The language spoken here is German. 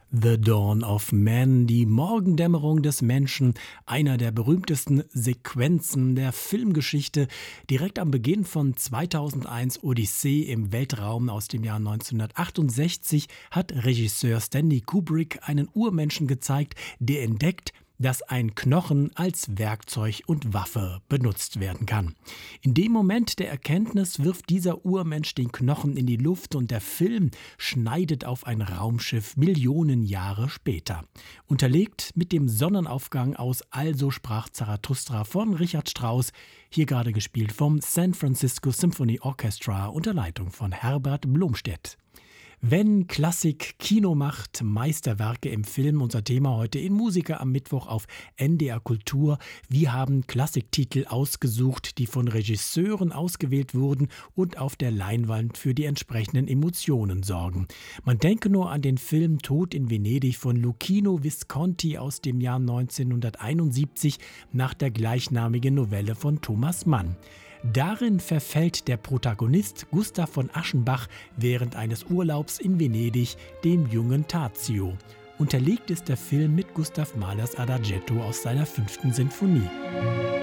The Dawn of Man, die Morgendämmerung des Menschen, einer der berühmtesten Sequenzen der Filmgeschichte, direkt am Beginn von 2001 Odyssee im Weltraum aus dem Jahr 1968 hat Regisseur Stanley Kubrick einen Urmenschen gezeigt, der entdeckt, dass ein Knochen als Werkzeug und Waffe benutzt werden kann. In dem Moment der Erkenntnis wirft dieser Urmensch den Knochen in die Luft und der Film schneidet auf ein Raumschiff Millionen Jahre später. Unterlegt mit dem Sonnenaufgang aus Also sprach Zarathustra von Richard Strauss, hier gerade gespielt vom San Francisco Symphony Orchestra unter Leitung von Herbert Blomstedt. Wenn Klassik Kino macht, Meisterwerke im Film, unser Thema heute in Musiker am Mittwoch auf NDR Kultur. Wir haben Klassiktitel ausgesucht, die von Regisseuren ausgewählt wurden und auf der Leinwand für die entsprechenden Emotionen sorgen. Man denke nur an den Film Tod in Venedig von Luchino Visconti aus dem Jahr 1971 nach der gleichnamigen Novelle von Thomas Mann. Darin verfällt der Protagonist Gustav von Aschenbach während eines Urlaubs in Venedig dem jungen Tazio. Unterlegt ist der Film mit Gustav Mahlers Adagietto aus seiner 5. Sinfonie.